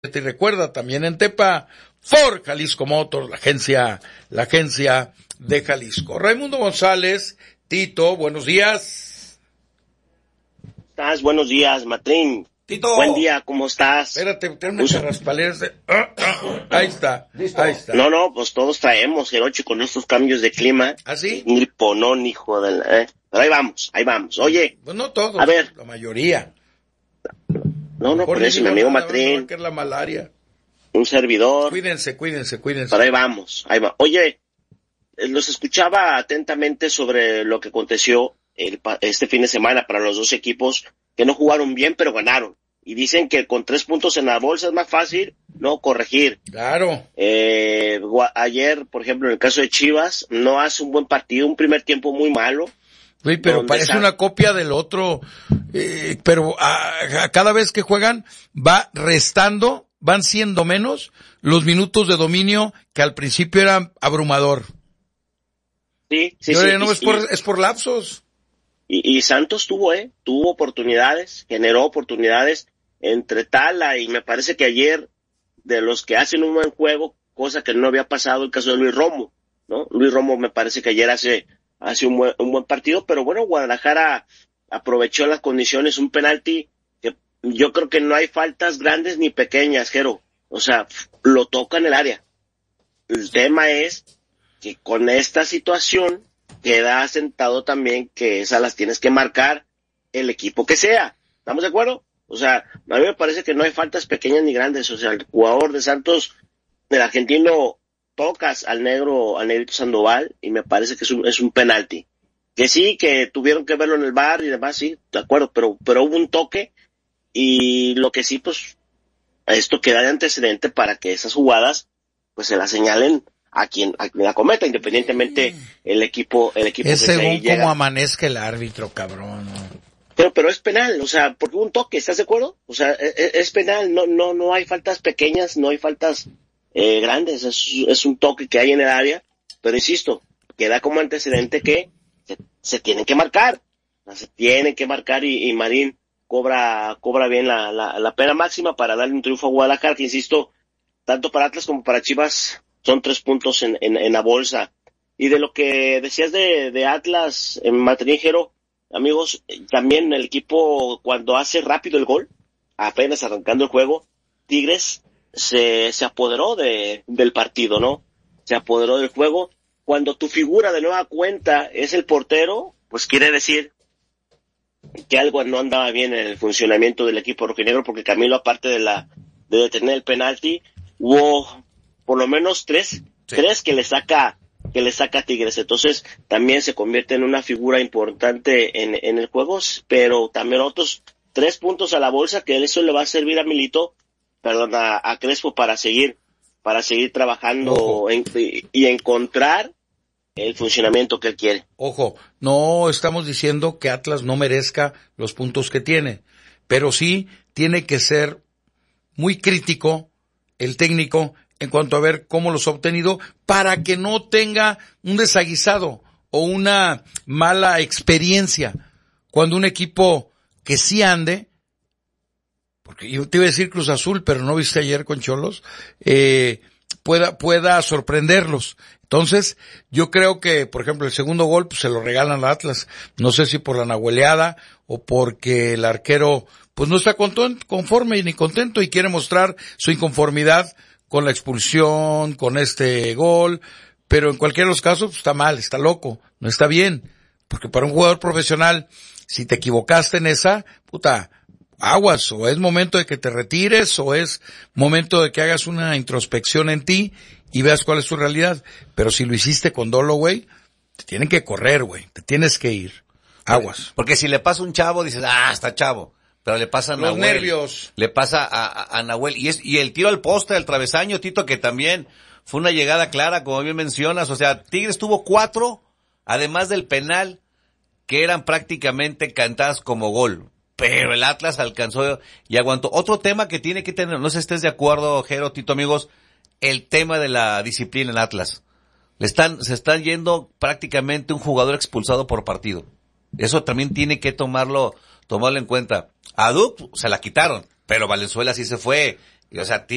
Y recuerda también en Tepa, Ford Jalisco Motors, la agencia de Jalisco. Raimundo González, Tito, buenos días. Buenos días, Matrín. Tito. Buen día, ¿cómo estás? Espérate, tengo unas carraspaleras de... Ahí está, ¿Listo? ahí está. No, pues todos traemos, Jerochi, con estos cambios de clima. ¿Ah, sí? Un griponón, hijo de la... Pero ahí vamos. Oye. Pues no todos, a ver. La mayoría. No, por eso, mi amigo Matrín. Que es la malaria. Un servidor. Cuídense. Pero ahí vamos. Oye, los escuchaba atentamente sobre lo que aconteció este fin de semana para los dos equipos que no jugaron bien, pero ganaron. Y dicen que con 3 puntos en la bolsa es más fácil no corregir. Claro. Ayer, por ejemplo, en el caso de Chivas, no hace un buen partido, un primer tiempo muy malo. Sí, pero parece una copia del otro, pero cada vez que juegan van siendo menos los minutos de dominio que al principio era abrumador. Sí. No es por lapsos. Y Santos tuvo oportunidades, generó oportunidades entre Tala y me parece que ayer, de los que hacen un buen juego, cosa que no había pasado el caso de Luis Romo, ¿no? Luis Romo me parece que ayer hace un buen partido, pero bueno, Guadalajara aprovechó las condiciones, un penalti que yo creo que no hay faltas grandes ni pequeñas, Jero. O sea, lo toca en el área. El tema es que con esta situación queda sentado también que esas las tienes que marcar el equipo que sea. ¿Estamos de acuerdo? O sea, a mí me parece que no hay faltas pequeñas ni grandes. O sea, el jugador de Santos, del argentino, tocas al negrito Sandoval y me parece que es un penalti. Que sí, que tuvieron que verlo en el VAR y demás, sí, de acuerdo, pero hubo un toque y lo que sí, pues, esto queda de antecedente para que esas jugadas, pues, se las señalen a quien la cometa, independientemente el equipo es que según cómo amanezca el árbitro, cabrón, ¿no? Pero es penal, o sea, porque hubo un toque, ¿estás de acuerdo? O sea, es penal, no hay faltas pequeñas, no hay faltas grandes, es un toque que hay en el área, pero insisto, queda como antecedente que se tienen que marcar, y Marín cobra bien la pena máxima para darle un triunfo a Guadalajara, que insisto, tanto para Atlas como para Chivas son 3 puntos en la bolsa. Y de lo que decías de Atlas, en Matrinjero, amigos, también el equipo cuando hace rápido el gol, apenas arrancando el juego, Tigres se apoderó del partido, ¿no? Se apoderó del juego. Cuando tu figura de nueva cuenta es el portero, pues quiere decir que algo no andaba bien en el funcionamiento del equipo rojinegro, porque Camilo, aparte de detener el penalti, hubo por lo menos tres que le saca a Tigres. Entonces también se convierte en una figura importante en el juego, pero también otros 3 puntos a la bolsa, que eso le va a servir a Crespo para seguir trabajando y encontrar el funcionamiento que él quiere. Ojo, no estamos diciendo que Atlas no merezca los puntos que tiene, pero sí tiene que ser muy crítico el técnico en cuanto a ver cómo los ha obtenido para que no tenga un desaguisado o una mala experiencia cuando un equipo que sí ande, porque yo te iba a decir Cruz Azul, pero no viste ayer con Cholos, pueda sorprenderlos. Entonces, yo creo que, por ejemplo, el segundo gol pues se lo regalan al Atlas. No sé si por la nahueleada o porque el arquero pues no está conforme ni contento y quiere mostrar su inconformidad con la expulsión, con este gol, pero en cualquiera de los casos pues, está mal, está loco, no está bien, porque para un jugador profesional, si te equivocaste en esa, aguas, o es momento de que te retires, o es momento de que hagas una introspección en ti y veas cuál es tu realidad, pero si lo hiciste con dolo, güey, te tienen que correr, güey, te tienes que ir, aguas. Porque si le pasa un chavo, dices, está chavo. Pero le pasa a Nahuel. Los nervios. Le pasa a Nahuel. Y el tiro al poste, al travesaño, Tito, que también fue una llegada clara, como bien mencionas. O sea, Tigres tuvo 4, además del penal, que eran prácticamente cantadas como gol. Pero el Atlas alcanzó y aguantó. Otro tema que tiene que tener, no sé si estés de acuerdo, Jero, Tito, amigos, el tema de la disciplina en Atlas. Se están yendo prácticamente un jugador expulsado por partido. Eso también tiene que tomarlo en cuenta. A Duke se la quitaron, pero Valenzuela sí se fue. Y, o sea,